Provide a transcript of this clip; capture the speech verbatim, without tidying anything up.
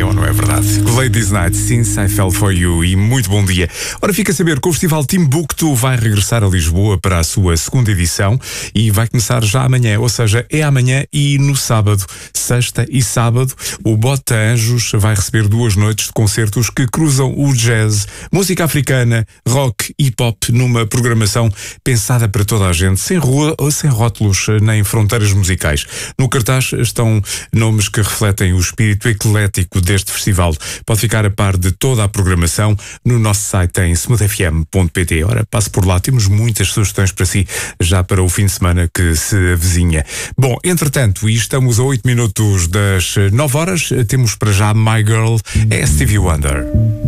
É ou não é verdade? Ladies Night, Since I Fell For You, e muito bom dia. Ora, fica a saber que o Festival Timbuktu vai regressar a Lisboa para a sua segunda edição e vai começar já amanhã, ou seja, é amanhã e no sábado, sexta e sábado, o Bota Anjos vai receber duas noites de concertos que cruzam o jazz, música africana, rock e pop numa programação pensada para toda a gente, sem rua ou sem rótulos nem fronteiras musicais. No cartaz estão nomes que refletem o espírito eclético deste festival. Pode ficar a par de toda a programação no nosso site em smooth f m ponto p t. Ora, passe por lá, temos muitas sugestões para si já para o fim de semana que se avizinha. Bom, entretanto, e estamos a oito minutos das nove horas, temos para já My Girl, é Stevie Wonder.